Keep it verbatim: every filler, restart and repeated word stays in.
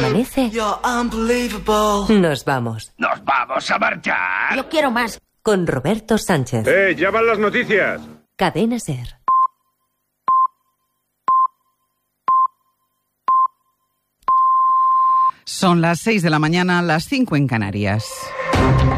amanece, nos vamos. ¿Nos vamos a marchar? Yo quiero más. Con Roberto Sánchez. ¡Eh, ya van las noticias! Cadena SER. Son las seis de la mañana, las cinco en Canarias.